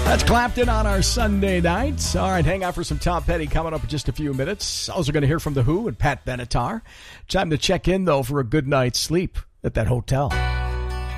That's Clapton on our Sunday night. All right, hang out for some Tom Petty coming up in just a few minutes. Also going to hear from The Who and Pat Benatar. Time to check in, though, for a good night's sleep at that hotel.